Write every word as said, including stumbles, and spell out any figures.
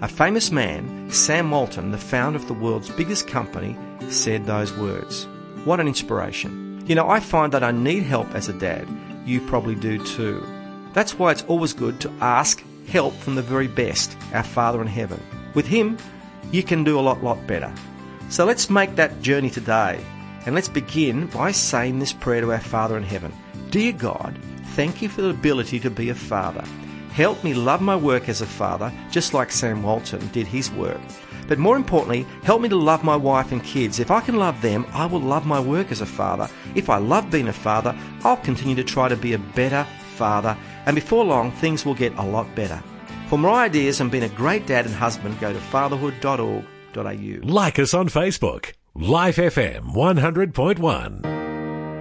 A famous man, Sam Walton, the founder of the world's biggest company, said those words. What an inspiration. You know, I find that I need help as a dad. You probably do too. That's why it's always good to ask help from the very best, our Father in heaven. With Him, you can do a lot, lot better. So let's make that journey today. And let's begin by saying this prayer to our Father in heaven. Dear God, thank you for the ability to be a father. Help me love my work as a father, just like Sam Walton did his work. But more importantly, help me to love my wife and kids. If I can love them, I will love my work as a father. If I love being a father, I'll continue to try to be a better father. And before long, things will get a lot better. For more ideas on being a great dad and husband, go to fatherhood dot org dot a u. Like us on Facebook. Life F M one hundred point one.